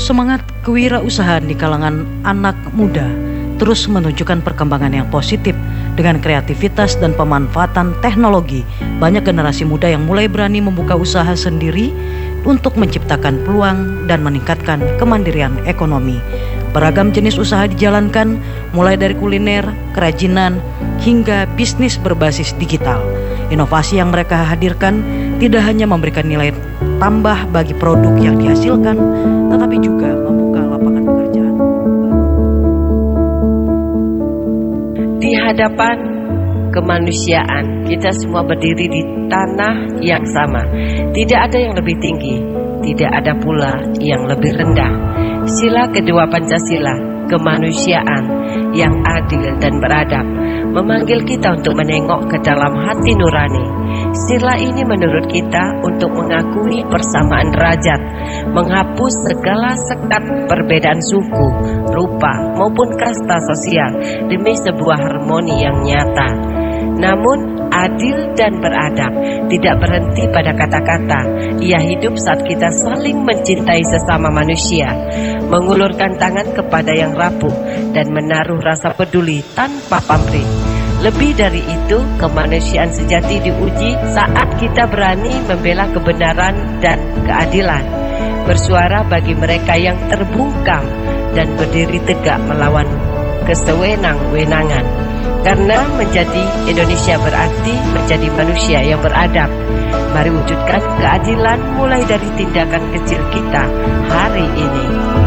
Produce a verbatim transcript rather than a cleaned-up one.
Semangat kewirausahaan di kalangan anak muda terus menunjukkan perkembangan yang positif dengan kreativitas dan pemanfaatan teknologi. Banyak generasi muda yang mulai berani membuka usaha sendiri untuk menciptakan peluang dan meningkatkan kemandirian ekonomi. Beragam jenis usaha dijalankan, mulai dari kuliner, kerajinan, hingga bisnis berbasis digital. Inovasi yang mereka hadirkan tidak hanya memberikan nilai tambah bagi produk yang dihasilkan, tetapi juga membuka lapangan pekerjaan. Di hadapan kemanusiaan, kita semua berdiri di tanah yang sama. Tidak ada yang lebih tinggi, tidak ada pula yang lebih rendah. Sila kedua Pancasila, kemanusiaan yang adil dan beradab, memanggil kita untuk menengok ke dalam hati nurani. Sila ini menurut kita untuk mengakui persamaan derajat, menghapus segala sekat perbedaan suku, rupa maupun kasta sosial demi sebuah harmoni yang nyata. Namun adil dan beradab tidak berhenti pada kata-kata. Ia hidup saat kita saling mencintai sesama manusia, mengulurkan tangan kepada yang rapuh dan menaruh rasa peduli tanpa pamrih. Lebih dari itu, kemanusiaan sejati diuji saat kita berani membela kebenaran dan keadilan, bersuara bagi mereka yang terbungkam dan berdiri tegak melawan kesewenang-wenangan. Karena menjadi Indonesia berarti menjadi manusia yang beradab. Mari wujudkan keadilan mulai dari tindakan kecil kita hari ini.